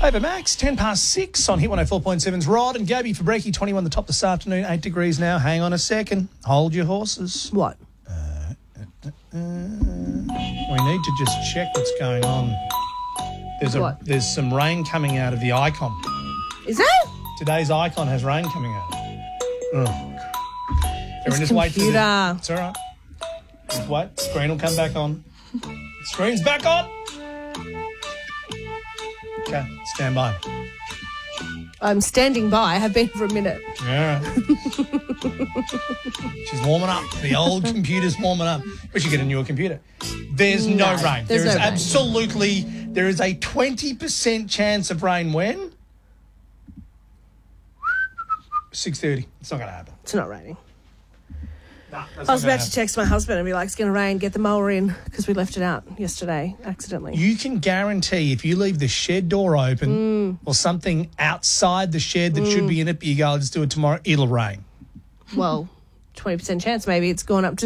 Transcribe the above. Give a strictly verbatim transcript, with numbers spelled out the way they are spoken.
Over Max, ten past six on Hit one oh four point seven's Rod and Gabby for Breaky, twenty-one the top this afternoon, eight degrees now. Hang on a second. Hold your horses. What? Uh, uh, uh, we need to just check what's going on. There's a What? There's some rain coming out of the icon. Is there? Today's icon has rain coming out. Oh. This Just wait for the- computer. It's all right. Just wait. Screen will come back on. Screen's back on. Okay, stand by. I'm standing by. I have been for a minute. Yeah. She's warming up. The old computer's warming up. We should get a newer computer. There's no, No, rain. there's There is no rain. absolutely, there is a twenty percent chance of rain when? six thirty. It's not going to happen. It's not raining. Nah, that's I was not gonna about to text my husband and be like, it's going to rain, get the mower in, because we left it out yesterday accidentally. You can guarantee if you leave the shed door open Mm. or something outside the shed that should be in it, but you go, I'll just do it tomorrow, it'll rain. Well, twenty percent chance maybe it's gone up to